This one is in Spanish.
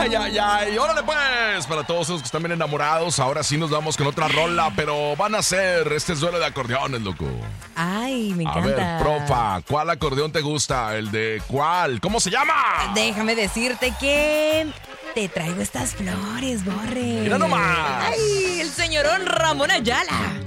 Ay, ay, ay. Órale pues, para todos esos que están bien enamorados, ahora sí nos vamos con otra rola, pero van a ser este duelo de acordeones, loco. Ay, me A encanta. ver, profa, ¿cuál acordeón te gusta? ¿El de cuál? ¿Cómo se llama? Déjame decirte que te traigo estas flores, Borre. Mira nomás. Ay, el señorón Ramón Ayala.